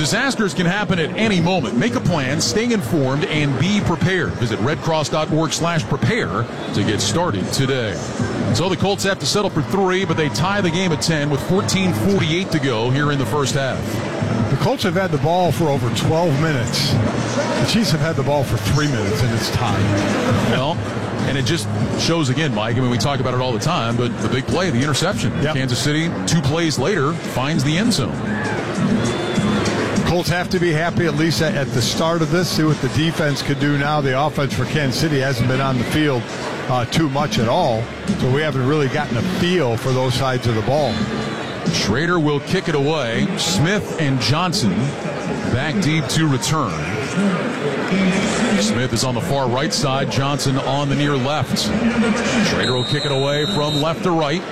Disasters can happen at any moment. Make a plan, stay informed, and be prepared. Visit redcross.org/prepare to get started today. So the Colts have to settle for 3, but they tie the game at 10 with 14:48 to go here in the first half. The Colts have had the ball for over 12 minutes. The Chiefs have had the ball for 3 minutes, and it's tied. Well, and it just shows again, Mike, I mean, we talk about it all the time, but the big play, the interception. Yep. Kansas City, 2 plays later, finds the end zone. Colts have to be happy at least at the start of this, see what the defense could do now. The offense for Kansas City hasn't been on the field too much at all, so we haven't really gotten a feel for those sides of the ball. Schrader will kick it away. Smith and Johnson back deep to return. Smith is on the far right side, Johnson on the near left. Schrader will kick it away from left to right.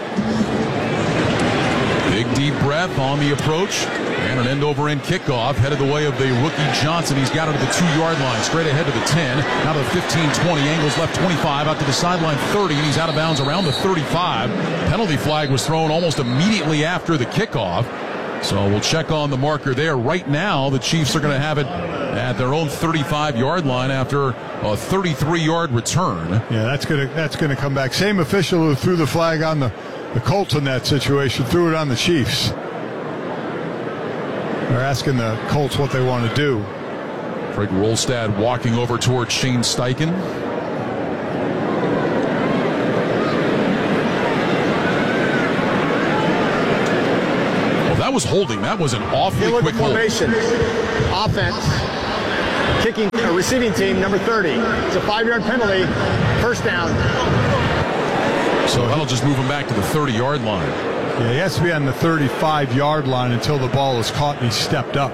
Big deep breath on the approach. And an end-over-end kickoff headed the way of the rookie Johnson. He's got it to the 2-yard line, straight ahead to the 10, now to the 15-20, angles left 25, out to the sideline 30, and he's out of bounds around the 35. Penalty flag was thrown almost immediately after the kickoff. So we'll check on the marker there. Right now, the Chiefs are going to have it at their own 35-yard line after a 33-yard return. Yeah, that's going to come back. Same official who threw the flag on the Colts in that situation threw it on the Chiefs. They're asking the Colts what they want to do. Craig Rolstad walking over towards Shane Steichen. Well, that was holding. That was an awfully quick hold. Formation. Offense. Kicking, receiving team, number 30. It's a 5-yard penalty. First down. So that'll just move him back to the 30-yard line. Yeah, he has to be on the 35-yard line until the ball is caught and he stepped up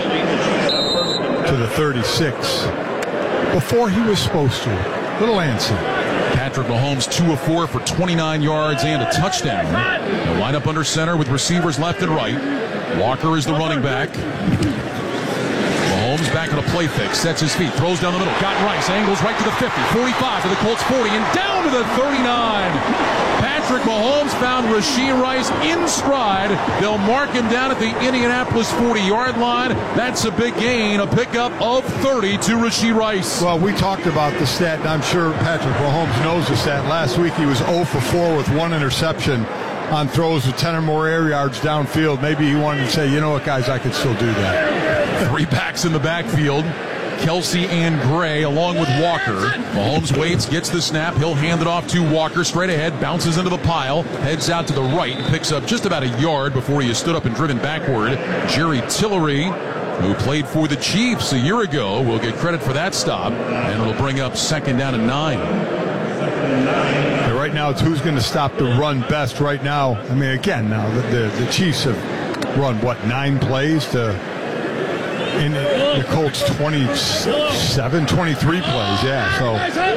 to the 36 before he was supposed to. Little antsy. Patrick Mahomes 2 of 4 for 29 yards and a touchdown. They'll line up under center with receivers left and right. Walker is the running back. Mahomes back on a play fix, sets his feet, throws down the middle, got Rice, angles right to the 50, 45 to the Colts 40, and down to the 39. Patrick Mahomes found Rashee Rice in stride. They'll mark him down at the Indianapolis 40-yard line. That's a big gain, a pickup of 30 to Rashee Rice. Well, we talked about the stat, and I'm sure Patrick Mahomes knows the stat. Last week he was 0 for 4 with 1 interception on throws with 10 or more air yards downfield. Maybe he wanted to say, you know what, guys, I could still do that. 3 backs in the backfield. Kelsey and Gray along with Walker. Mahomes waits, gets the snap. He'll hand it off to Walker straight ahead, bounces into the pile, heads out to the right, picks up just about a yard before he is stood up and driven backward. Jerry Tillery, who played for the Chiefs a year ago, will get credit for that stop, and it'll bring up 2nd down and 9. Yeah, right now, it's who's going to stop the run best right now. I mean, again, now the Chiefs have run, 9 plays to... In the Colts 23 plays, yeah. So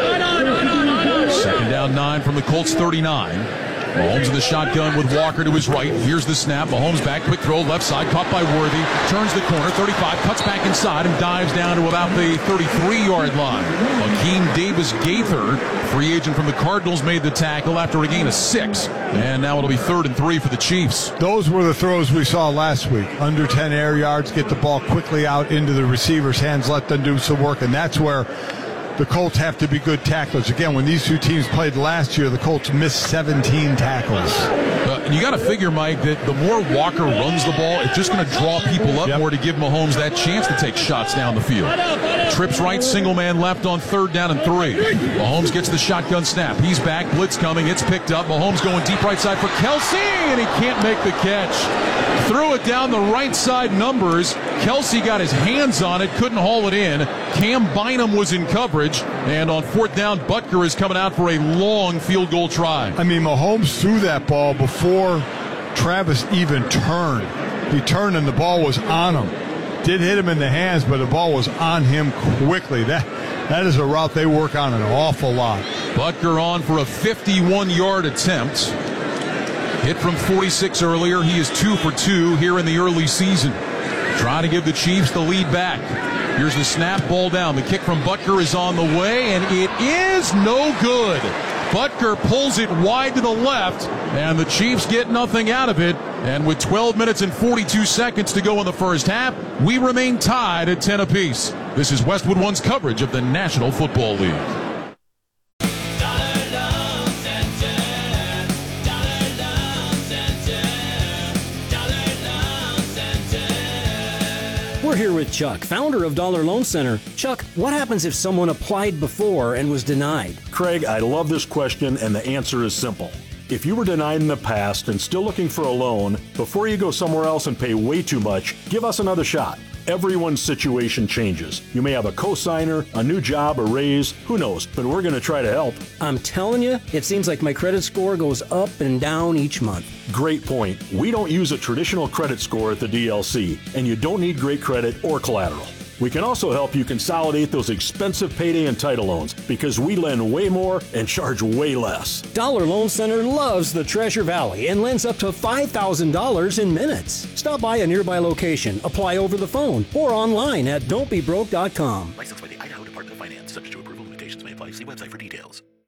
2nd down 9 from the Colts 39. Mahomes in the shotgun with Walker to his right. Here's the snap. Mahomes back, quick throw, left side, caught by Worthy. Turns the corner, 35, cuts back inside and dives down to about the 33-yard line. Akeem Davis-Gaither, free agent from the Cardinals, made the tackle after a gain of 6. And now it'll be 3rd and 3 for the Chiefs. Those were the throws we saw last week. Under 10 air yards, get the ball quickly out into the receiver's hands, let them do some work, and that's where the Colts have to be good tacklers. Again, when these two teams played last year, the Colts missed 17 tackles. And you got to figure, Mike, that the more Walker runs the ball, it's just going to draw people up more to give Mahomes that chance to take shots down the field. Trips right, single man left on 3rd down and 3. Mahomes gets the shotgun snap. He's back, blitz coming, it's picked up. Mahomes going deep right side for Kelsey, and he can't make the catch. Threw it down the right side numbers. Kelsey got his hands on it, couldn't haul it in. Cam Bynum was in coverage, and on 4th down, Butker is coming out for a long field goal try. I mean, Mahomes threw that ball before Travis even turned. He turned and the ball was on him. Did hit him in the hands, but the ball was on him quickly. That is a route they work on an awful lot. Butker on for a 51-yard attempt. Hit from 46 earlier. He is 2 for 2 here in the early season. Trying to give the Chiefs the lead back. Here's the snap, ball down. The kick from Butker is on the way, and it is no good. Butker pulls it wide to the left, and the Chiefs get nothing out of it. And with 12 minutes and 42 seconds to go in the first half, we remain tied at 10 apiece. This is Westwood One's coverage of the National Football League. We're here with Chuck, founder of Dollar Loan Center. Chuck, what happens if someone applied before and was denied? Craig, I love this question, and the answer is simple. If you were denied in the past and still looking for a loan, before you go somewhere else and pay way too much, give us another shot. Everyone's situation changes. You may have a cosigner, a new job, a raise, who knows, but we're going to try to help. I'm telling you, it seems like my credit score goes up and down each month. Great point. We don't use a traditional credit score at the DLC, and you don't need great credit or collateral. We can also help you consolidate those expensive payday and title loans because we lend way more and charge way less. Dollar Loan Center loves the Treasure Valley and lends up to $5,000 in minutes. Stop by a nearby location, apply over the phone, or online at don'tbebroke.com. Licensed by the Idaho Department of Finance. Subject to approval, limitations may apply. See website for details.